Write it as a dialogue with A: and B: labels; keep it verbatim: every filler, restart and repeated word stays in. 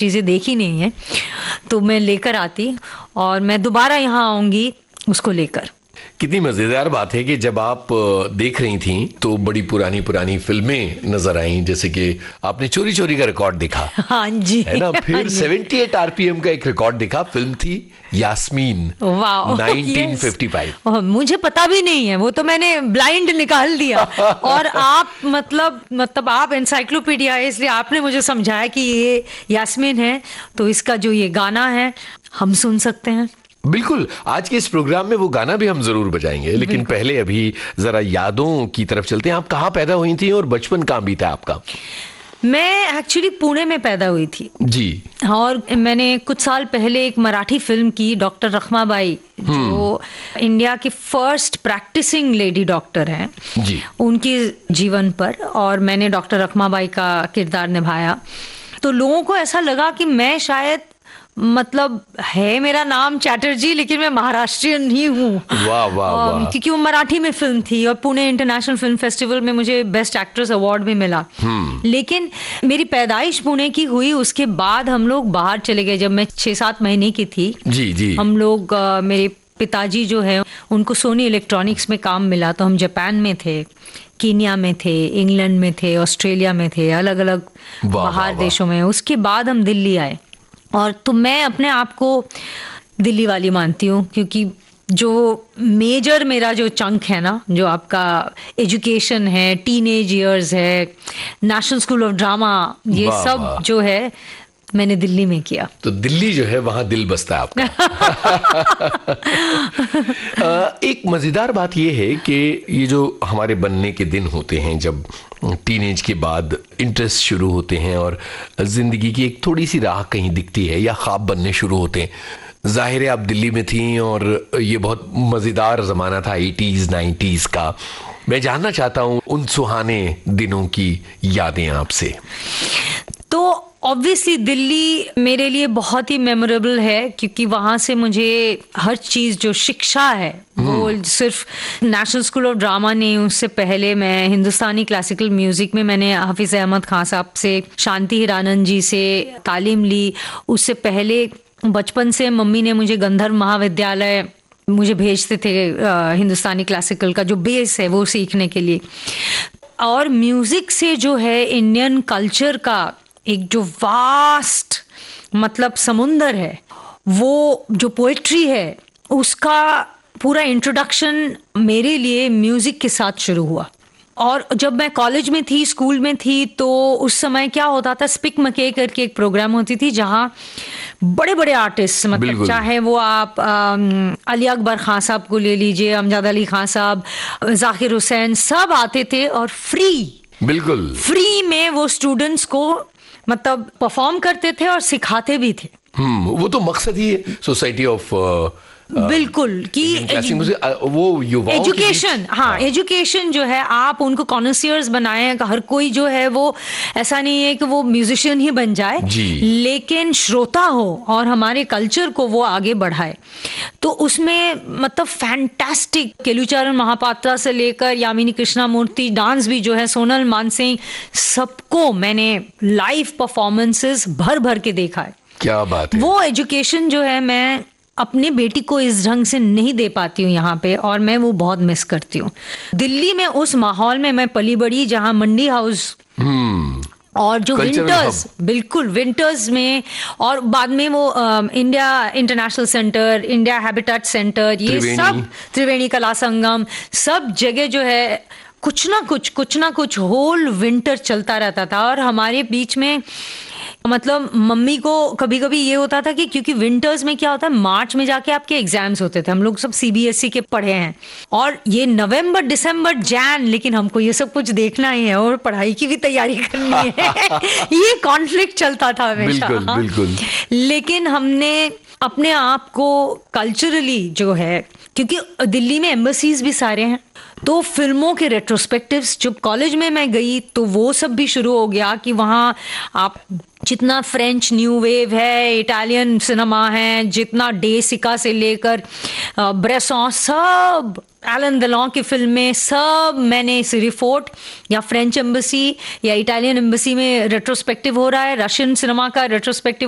A: चीज़ें देखी नहीं है, तो मैं लेकर आती और मैं दोबारा यहाँ आऊँगी उसको लेकर।
B: कितनी मजेदार बात है कि जब आप देख रही थी तो बड़ी पुरानी पुरानी फिल्में नजर आई, जैसे कि आपने चोरी चोरी का रिकॉर्ड देखा,
A: हाँ जी,
B: है ना, फिर अठहत्तर आरपीएम का एक रिकॉर्ड देखा, फिल्म थी यास्मीन,
A: वाह,
B: उन्नीस सौ पचपन।
A: मुझे पता भी नहीं है, वो तो मैंने ब्लाइंड निकाल दिया। और आप मतलब मतलब आप एनसाइक्लोपीडिया है, इसलिए आपने मुझे समझाया कि ये यास्मीन है, तो इसका जो ये गाना है हम सुन सकते हैं।
B: बिल्कुल, आज के इस प्रोग्राम में वो गाना भी हम जरूर बजाएंगे, लेकिन पहले अभी जरा यादों की तरफ चलते हैं। आप कहाँ पैदा हुई थी और बचपन कहाँ बीता आपका?
A: मैं एक्चुअली पुणे में पैदा हुई थी
B: जी,
A: और मैंने कुछ साल पहले एक मराठी फिल्म की, डॉक्टर रखमाबाई, जो इंडिया की फर्स्ट प्रैक्टिसिंग लेडी डॉक्टर हैं
B: जी,
A: उनकी जीवन पर, और मैंने डॉक्टर रखमाबाई का किरदार निभाया। तो लोगों को ऐसा लगा कि मैं शायद, मतलब है मेरा नाम चैटर्जी, लेकिन मैं महाराष्ट्रियन ही हूँ।
B: वाह वाह वाह।
A: क्योंकि वो मराठी में फिल्म थी और पुणे इंटरनेशनल फिल्म फेस्टिवल में मुझे बेस्ट एक्ट्रेस अवार्ड भी मिला। लेकिन मेरी पैदाइश पुणे की हुई, उसके बाद हम लोग बाहर चले गए जब मैं छः सात महीने की थी।
B: जी जी।
A: हम लोग, मेरे पिताजी जो है उनको सोनी इलेक्ट्रॉनिक्स में काम मिला, तो हम जापान में थे, कीनिया में थे, इंग्लैंड में थे, ऑस्ट्रेलिया में थे, अलग अलग बाहर देशों में। उसके बाद हम दिल्ली आए, और तो मैं अपने आप को दिल्ली वाली मानती हूँ, क्योंकि जो मेजर मेरा जो चंक है ना, जो आपका एजुकेशन है, टीनेज इयर्स है, नेशनल स्कूल ऑफ ड्रामा, ये
B: वाह,
A: सब
B: वाह।
A: जो है मैंने दिल्ली में किया।
B: तो दिल्ली जो है वहां दिल बसता है आपका। एक मजेदार बात यह है कि ये जो हमारे बनने के दिन होते हैं, जब टीनेज के बाद इंटरेस्ट शुरू होते हैं और जिंदगी की एक थोड़ी सी राह कहीं दिखती है या ख्वाब बनने शुरू होते हैं। जाहिर है आप दिल्ली में थी और ये बहुत मजेदार जमाना था एटीज़ नाइन्टीज़ का। मैं जानना चाहता हूं उन सुहाने दिनों की यादें आपसे।
A: तो ऑब्वियसली दिल्ली मेरे लिए बहुत ही मेमोरेबल है, क्योंकि वहाँ से मुझे हर चीज़, जो शिक्षा है वो सिर्फ नेशनल स्कूल ऑफ ड्रामा नहीं, उससे पहले मैं हिंदुस्तानी क्लासिकल म्यूज़िक में मैंने हाफिज़ अहमद खान साहब से, शांति हिरानंद जी से तालीम ली। उससे पहले बचपन से मम्मी ने मुझे गंधर्व महाविद्यालय मुझे भेजते थे, हिंदुस्तानी क्लासिकल का जो बेस है वो सीखने के लिए। और म्यूज़िक से जो है इंडियन कल्चर का एक जो वास्ट मतलब समुंदर है, वो जो पोएट्री है, उसका पूरा इंट्रोडक्शन मेरे लिए म्यूज़िक के साथ शुरू हुआ। और जब मैं कॉलेज में थी, स्कूल में थी, तो उस समय क्या होता था, स्पिक मके करके एक प्रोग्राम होती थी जहाँ बड़े बड़े आर्टिस्ट, मतलब चाहे वो आप अली अकबर खान साहब को ले लीजिए, अमजद अली खान साहब, जाकिर हुसैन, सब आते थे और फ्री, बिल्कुल फ्री में वो स्टूडेंट्स को मतलब परफॉर्म करते थे और सिखाते भी थे।
B: हम्म वो तो मकसद ही है सोसाइटी ऑफ,
A: बिल्कुल, कि
B: वो युवाओं
A: एजुकेशन, हाँ एजुकेशन जो है, आप उनको कॉन्सियर्स बनाएं। हर कोई जो है वो ऐसा नहीं है कि वो म्यूजिशियन ही बन जाए, लेकिन श्रोता हो और हमारे कल्चर को वो आगे बढ़ाए। तो उसमें मतलब फैंटास्टिक, केलुचरण महापात्रा से लेकर यामिनी कृष्णामूर्ति, डांस भी जो है सोनल मानसिंह, सबको मैंने लाइव परफॉर्मेंसेस भर भर के देखा है।
B: क्या बात है।
A: वो एजुकेशन जो है मैं अपने बेटी को इस ढंग से नहीं दे पाती हूँ यहाँ पे, और मैं वो बहुत मिस करती हूँ। दिल्ली में उस माहौल में मैं पली बड़ी, जहाँ मंडी हाउस और जो विंटर्स, बिल्कुल विंटर्स में, और बाद में वो आ, India international centre, India habitat centre, ये सब, त्रिवेणी कला संगम, सब जगह जो है कुछ ना कुछ कुछ ना कुछ होल विंटर चलता रहता था। और हमारे बीच में मतलब मम्मी को कभी कभी ये होता था कि क्योंकि विंटर्स में क्या होता है, मार्च में जाके आपके एग्जाम्स होते थे, हम लोग सब सीबीएसई के पढ़े हैं, और ये नवंबर दिसंबर जैन, लेकिन हमको ये सब कुछ देखना ही है और पढ़ाई की भी तैयारी करनी है। ये कॉन्फ्लिक्ट चलता था हमेशा। बिल्कुल, बिल्कुल। लेकिन हमने अपने आप को कल्चरली जो है, क्योंकि दिल्ली में एम्बसीज भी सारे हैं, तो फिल्मों के रेट्रोस्पेक्टिव्स, जब कॉलेज में मैं गई तो वो सब भी शुरू हो गया कि वहाँ आप जितना फ्रेंच न्यू वेव है, इटालियन सिनेमा है, जितना डे सिका से लेकर ब्रेसॉन, सब एलन डेलॉन की फिल्में, सब मैंने सिरीफोर्ट या फ्रेंच एम्बसी या इटालियन एम्बसी में रेट्रोस्पेक्टिव हो रहा है, रशियन सिनेमा का रेट्रोस्पेक्टिव